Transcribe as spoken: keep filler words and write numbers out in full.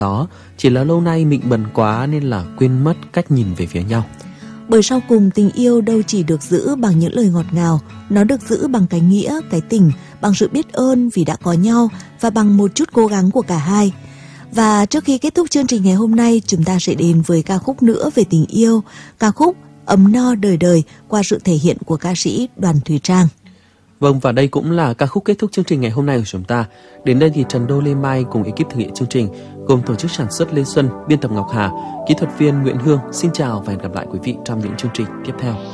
đó, chỉ là lâu nay mình bận quá nên là quên mất cách nhìn về phía nhau. Bởi sau cùng tình yêu đâu chỉ được giữ bằng những lời ngọt ngào, nó được giữ bằng cái nghĩa, cái tình, bằng sự biết ơn vì đã có nhau và bằng một chút cố gắng của cả hai. Và trước khi kết thúc chương trình ngày hôm nay, chúng ta sẽ đến với ca khúc nữa về tình yêu, ca khúc Ấm no đời đời qua sự thể hiện của ca sĩ Đoàn Thùy Trang. Vâng, và đây cũng là ca khúc kết thúc chương trình ngày hôm nay của chúng ta. Đến đây thì Trần Đô, Lê Mai cùng ekip thực hiện chương trình gồm tổ chức sản xuất Lê Xuân, biên tập Ngọc Hà, kỹ thuật viên Nguyễn Hương xin chào và hẹn gặp lại quý vị trong những chương trình tiếp theo.